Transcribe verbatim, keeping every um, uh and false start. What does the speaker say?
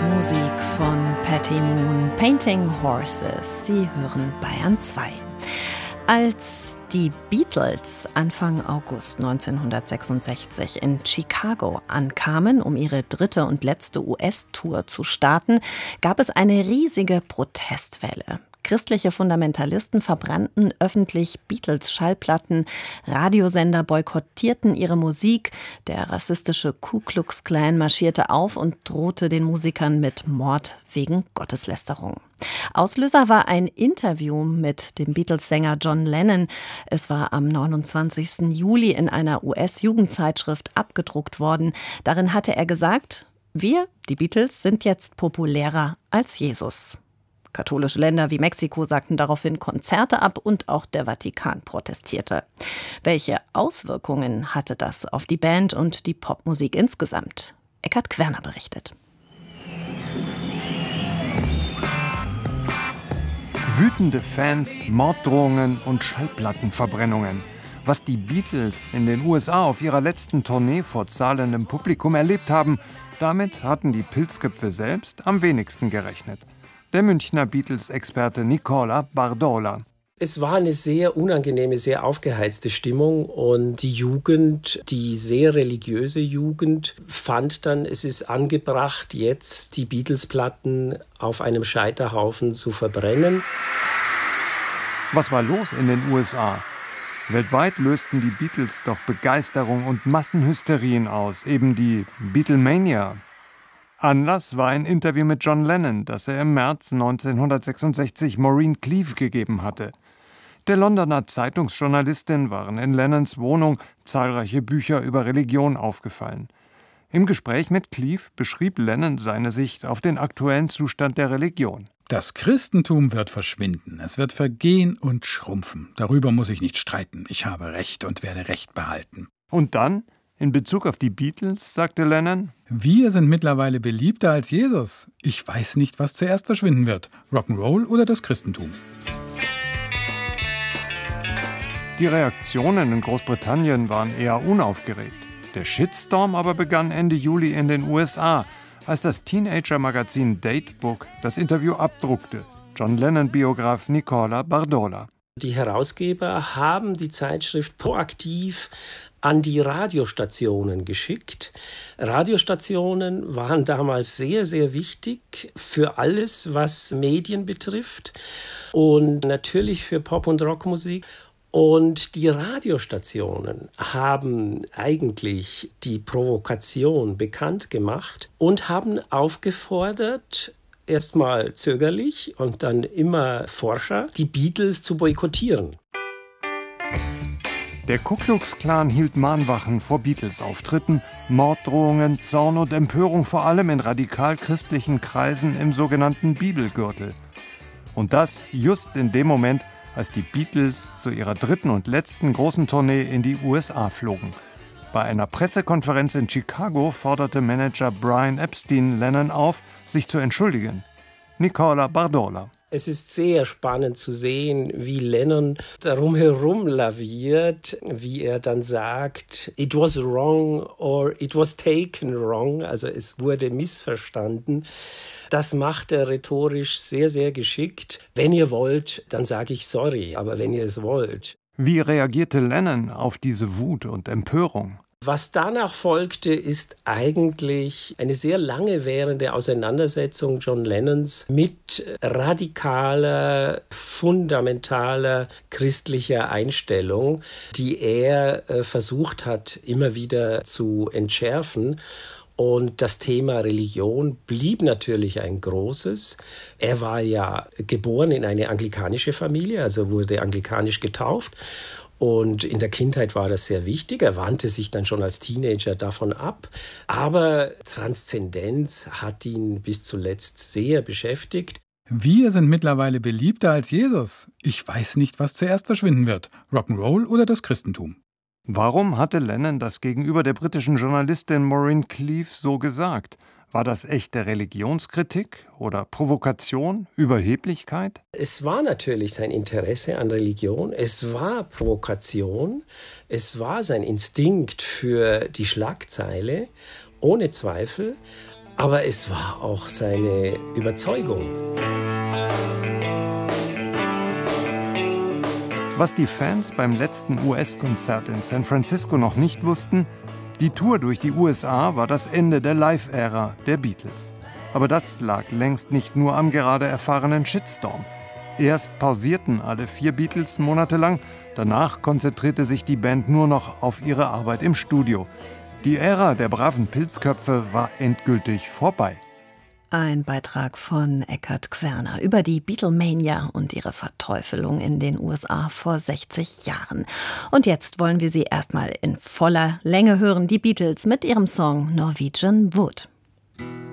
Musik von Patty Moon, Painting Horses. Sie hören Bayern zwei. Als die Beatles Anfang August neunzehnhundertsechsundsechzig in Chicago ankamen, um ihre dritte und letzte U S-Tour zu starten, gab es eine riesige Protestwelle. Christliche Fundamentalisten verbrannten öffentlich Beatles-Schallplatten, Radiosender boykottierten ihre Musik, der rassistische Ku Klux Klan marschierte auf und drohte den Musikern mit Mord wegen Gotteslästerung. Auslöser war ein Interview mit dem Beatles-Sänger John Lennon. Es war am neunundzwanzigsten Juli in einer U S-Jugendzeitschrift abgedruckt worden. Darin hatte er gesagt: Wir, die Beatles, sind jetzt populärer als Jesus. Katholische Länder wie Mexiko sagten daraufhin Konzerte ab und auch der Vatikan protestierte. Welche Auswirkungen hatte das auf die Band und die Popmusik insgesamt? Eckhard Querner berichtet. Wütende Fans, Morddrohungen und Schallplattenverbrennungen. Was die Beatles in den U S A auf ihrer letzten Tournee vor zahlendem Publikum erlebt haben, damit hatten die Pilzköpfe selbst am wenigsten gerechnet. Der Münchner Beatles-Experte Nicola Bardola. Es war eine sehr unangenehme, sehr aufgeheizte Stimmung und die Jugend, die sehr religiöse Jugend, fand dann, es ist angebracht, jetzt die Beatles-Platten auf einem Scheiterhaufen zu verbrennen. Was war los in den U S A? Weltweit lösten die Beatles doch Begeisterung und Massenhysterien aus, eben die Beatlemania. Anlass war ein Interview mit John Lennon, das er im März neunzehnhundertsechsundsechzig Maureen Cleave gegeben hatte. Der Londoner Zeitungsjournalistin waren in Lennons Wohnung zahlreiche Bücher über Religion aufgefallen. Im Gespräch mit Cleave beschrieb Lennon seine Sicht auf den aktuellen Zustand der Religion. Das Christentum wird verschwinden, es wird vergehen und schrumpfen. Darüber muss ich nicht streiten. Ich habe Recht und werde Recht behalten. Und dann? In Bezug auf die Beatles, sagte Lennon: Wir sind mittlerweile beliebter als Jesus. Ich weiß nicht, was zuerst verschwinden wird. Rock'n'Roll oder das Christentum. Die Reaktionen in Großbritannien waren eher unaufgeregt. Der Shitstorm aber begann Ende Juli in den U S A, als das Teenager-Magazin Datebook das Interview abdruckte. John Lennon-Biograf Nicola Bardola. Die Herausgeber haben die Zeitschrift proaktiv an die Radiostationen geschickt. Radiostationen waren damals sehr, sehr wichtig für alles, was Medien betrifft und natürlich für Pop- und Rockmusik. Und die Radiostationen haben eigentlich die Provokation bekannt gemacht und haben aufgefordert, erstmal zögerlich und dann immer forscher, die Beatles zu boykottieren. Der Ku Klux Klan hielt Mahnwachen vor Beatles-Auftritten, Morddrohungen, Zorn und Empörung vor allem in radikal-christlichen Kreisen im sogenannten Bibelgürtel. Und das just in dem Moment, als die Beatles zu ihrer dritten und letzten großen Tournee in die U S A flogen. Bei einer Pressekonferenz in Chicago forderte Manager Brian Epstein Lennon auf, sich zu entschuldigen. Nicola Bardola. Es ist sehr spannend zu sehen, wie Lennon darum herum laviert, wie er dann sagt, it was wrong or it was taken wrong, also es wurde missverstanden. Das macht er rhetorisch sehr, sehr geschickt. Wenn ihr wollt, dann sage ich sorry, aber wenn ihr es wollt. Wie reagierte Lennon auf diese Wut und Empörung? Was danach folgte, ist eigentlich eine sehr lange währende Auseinandersetzung John Lennons mit radikaler, fundamentaler christlicher Einstellung, die er äh, versucht hat, immer wieder zu entschärfen. Und das Thema Religion blieb natürlich ein großes. Er war ja geboren in eine anglikanische Familie, also wurde anglikanisch getauft. Und in der Kindheit war das sehr wichtig. Er wandte sich dann schon als Teenager davon ab. Aber Transzendenz hat ihn bis zuletzt sehr beschäftigt. Wir sind mittlerweile beliebter als Jesus. Ich weiß nicht, was zuerst verschwinden wird. Rock'n'Roll oder das Christentum. Warum hatte Lennon das gegenüber der britischen Journalistin Maureen Cleave so gesagt? War das echte Religionskritik oder Provokation, Überheblichkeit? Es war natürlich sein Interesse an Religion, es war Provokation, es war sein Instinkt für die Schlagzeile, ohne Zweifel. aber es war auch seine Überzeugung. Was die Fans beim letzten U S-Konzert in San Francisco noch nicht wussten, die Tour durch die U S A war das Ende der Live-Ära der Beatles. Aber das lag längst nicht nur am gerade erfahrenen Shitstorm. Erst pausierten alle vier Beatles monatelang, danach konzentrierte sich die Band nur noch auf ihre Arbeit im Studio. Die Ära der braven Pilzköpfe war endgültig vorbei. Ein Beitrag von Eckhard Querner über die Beatlemania und ihre Verteufelung in den U S A vor sechzig Jahren. Und jetzt wollen wir sie erstmal in voller Länge hören, die Beatles mit ihrem Song Norwegian Wood.